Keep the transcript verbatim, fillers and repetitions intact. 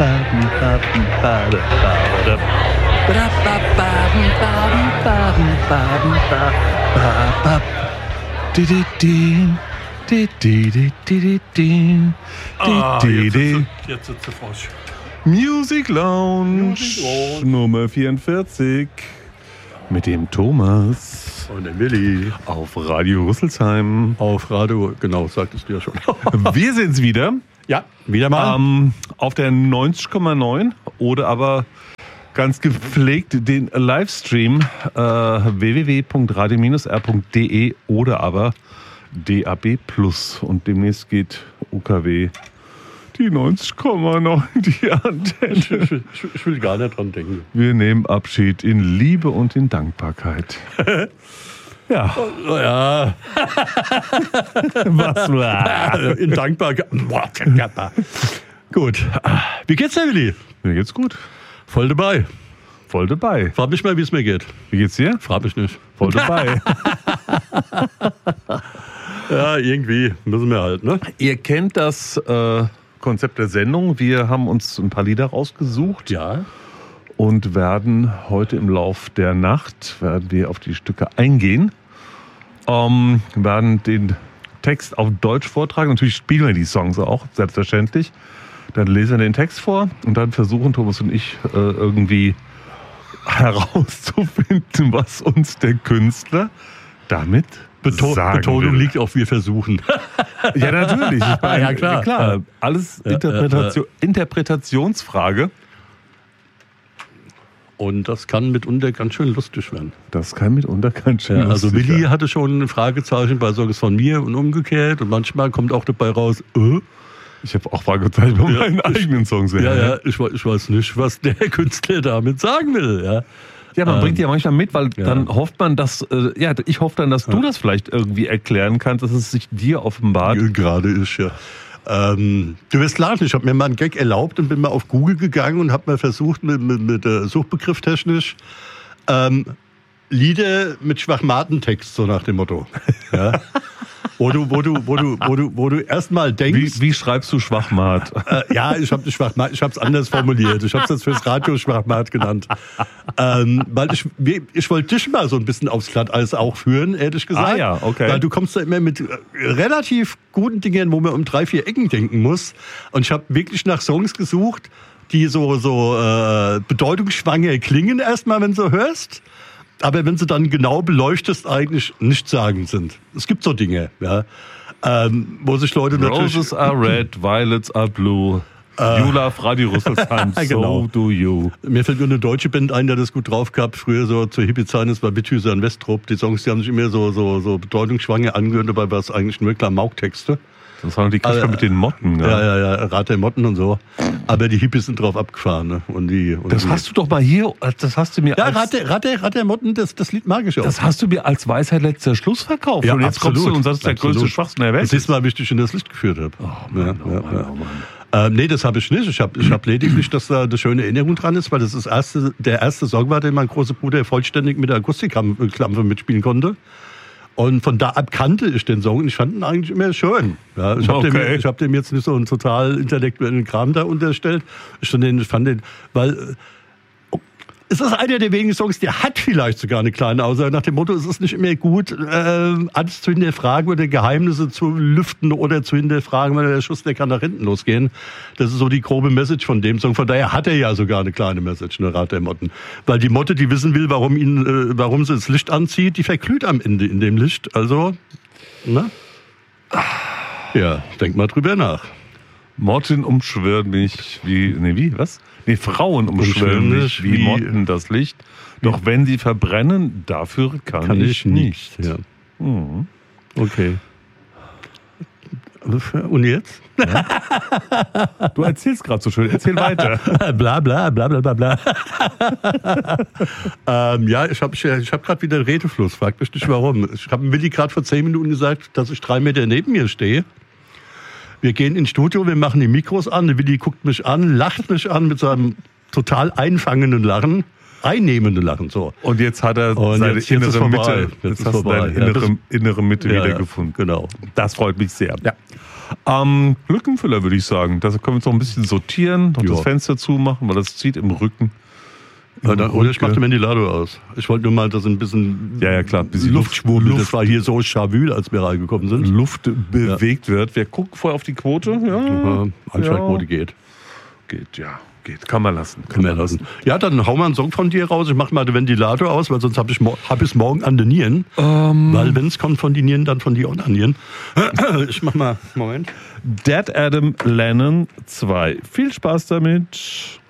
Ah, jetzt sitzt der Frosch. Music Lounge, Music Lounge Nummer vierundvierzig mit dem Thomas und dem Willi auf Radio Rüsselsheim. auf Radio, genau, sagtest du ja schon. Wir sind's wieder. Ja, wieder mal. Ähm, auf der neunzig Komma neun oder aber ganz gepflegt den Livestream äh, w w w punkt radio r punkt d e oder aber D A B plus. Und demnächst geht U K W die neunzig Komma neun, die Antenne. Ich, ich, ich will gar nicht dran denken. Wir nehmen Abschied in Liebe und in Dankbarkeit. Ja. Oh, ja. Was war? In Dankbarkeit. Gut. Wie geht's dir, Willi? Mir geht's gut. Voll dabei. Voll dabei. Frag mich mal, wie es mir geht. Wie geht's dir? Frag mich nicht. Voll dabei. Ja, irgendwie müssen wir halt, ne? Ihr kennt das äh, Konzept der Sendung. Wir haben uns ein paar Lieder rausgesucht. Ja. Und werden heute im Lauf der Nacht werden wir auf die Stücke eingehen. Ähm, werden den Text auf Deutsch vortragen. Natürlich spielen wir die Songs auch, selbstverständlich. Dann lesen wir den Text vor und dann versuchen Thomas und ich äh, irgendwie herauszufinden, was uns der Künstler damit Beto- sagen Betonung will. liegt auf wir versuchen. Ja, natürlich. Ich meine, Ja, klar. klar. Alles Ja, Interpretation, Interpretationsfrage. Und das kann mitunter ganz schön lustig werden. Das kann mitunter ganz schön Ja, also lustig Willi werden. hatte schon ein Fragezeichen bei Songs von mir und umgekehrt. Und manchmal kommt auch dabei raus, äh? Ich habe auch Fragezeichen bei Ja, meinen ich- eigenen Songs. Ja, ja, ich, we- ich weiß nicht, was der Künstler damit sagen will. Ja, Ja, man Ähm, bringt die ja manchmal mit, weil ja. dann hofft man, dass, äh, ja, ich hoffe dann, dass du das vielleicht irgendwie erklären kannst, dass es sich dir offenbart. gerade ist ja. Ähm, du wirst lachen, ich habe mir mal einen Gag erlaubt und bin mal auf Google gegangen und habe mal versucht, mit, mit, mit äh, Suchbegriff technisch, ähm, Lieder mit Schwachmatentext, so nach dem Motto. Ja. Wo du, wo du, wo du, wo du, wo du erstmal denkst. Wie, wie schreibst du Schwachmat? Äh, ja, ich habe Schwachmat, ich habe es anders formuliert. Ich habe es jetzt fürs Radio Schwachmat genannt, ähm, weil ich, ich wollte dich mal so ein bisschen aufs Glatteis auch führen, ehrlich gesagt. Ah ja, okay. Weil du kommst da immer mit äh, relativ guten Dingen, wo man um drei, vier Ecken denken muss. Und ich habe wirklich nach Songs gesucht, die so so äh, bedeutungsschwanger klingen erstmal, wenn du hörst. Aber wenn sie dann genau beleuchtest, eigentlich nichtssagend sind. Es gibt so Dinge, ja, ähm, wo sich Leute natürlich... Roses are red, violets are blue. You love Radio Rüsselsheim, so Genau. do you. Mir fällt nur eine deutsche Band ein, der das gut drauf gehabt. Früher so zur Hippie-Zeit, das war Witthüser und Westrup. Die Songs, die haben sich immer so, so, so bedeutungsschwanger angehört, dabei war es eigentlich nur klar Maugtexte. Das waren die Kasper Also, mit den Motten. Ja, Ja. ja, ja, Rat der Motten und so. Aber die Hippies sind drauf abgefahren. Ne? Und die, und Das die, hast du doch mal hier, das hast du mir Ja, als, Rat der, Rat der, Rat der Motten, das, das Lied mag ich auch. das hast du mir als Weisheit letzter Schluss verkauft. und jetzt kommst du und sagst, der absolut. größte Schwachsinn der Welt. Das ist mal, wie ich dich in das Licht geführt habe. Oh Mann, ja, oh ja, Mann, ja. oh Mann. Ähm, nee, das habe ich nicht. Ich habe ich hab lediglich, dass da eine schöne Erinnerung dran ist, weil das, das erste, der erste Song war, den mein großer Bruder vollständig mit der Akustikklampfe mitspielen konnte. Und von da ab kannte ich den Song und ich fand ihn eigentlich immer schön. Ja, ich habe Okay. dem, ich hab dem jetzt nicht so einen total intellektuellen Kram da unterstellt. Ich fand den, ich fand den, weil äh, es ist einer der wenigen Songs, der hat vielleicht sogar eine kleine Aussage nach dem Motto, es ist nicht immer gut, äh, alles zu hinterfragen oder Geheimnisse zu lüften oder zu hinterfragen, weil der Schuss, der kann nach hinten losgehen. Das ist so die grobe Message von dem Song. Von daher hat er ja sogar eine kleine Message, eine Rat der Motten. Weil die Motte, die wissen will, warum, ihn, äh, warum sie das Licht anzieht, die verglüht am Ende in dem Licht. Also, ne? Ja, denk mal drüber nach. Motten umschwirren mich wie, nee, wie, was? Nee, Frauen umschwirren Umschwirren mich mich wie wie- Motten das Licht. Doch wenn sie verbrennen, dafür kann, Kann ich nicht. Ja. Mhm. Okay. Und jetzt? Du erzählst gerade so schön, erzähl weiter. bla bla bla bla bla bla. ähm, ja, ich habe ich hab gerade wieder einen Redefluss. Frag mich nicht warum. Ich habe Willi gerade vor zehn Minuten gesagt, dass ich drei Meter neben mir stehe. Wir gehen ins Studio, wir machen die Mikros an. Der Willi guckt mich an, lacht mich an mit seinem total einfangenden Lachen. einnehmende Lachen. So. Und jetzt hat er Und seine jetzt- jetzt ist innere vorbei. Mitte. Jetzt Jetzt ist hast du vorbei. deine Ja, innere, das- innere Mitte Ja, wieder ja, gefunden. genau. Das freut mich sehr. Ja. Ähm, Lückenfüller würde ich sagen. Da können wir uns noch ein bisschen sortieren, noch Ja. das Fenster zumachen, weil das zieht im Rücken. Ja, dann, oder ich mache den Ventilator aus. Ich wollte nur mal, dass ein bisschen, Ja, ja, klar, ein bisschen Luft schwurbelt. Luft- Das war hier so schavül, als wir reingekommen sind. Luft bewegt wird. Wir gucken vorher auf die Quote. Ja, Ja, Einschaltquote geht. geht, ja, geht. Kann man lassen. Können wir lassen. Ja, dann hau mal einen Song von dir raus. Ich mach mal den Ventilator aus, weil sonst habe ich es hab ich's morgen an den Nieren. Ähm, Weil wenn es kommt von den Nieren, dann von die anderen Nieren. Ich mach mal, Moment. Dead Adam Lennon zwei. Viel Spaß damit.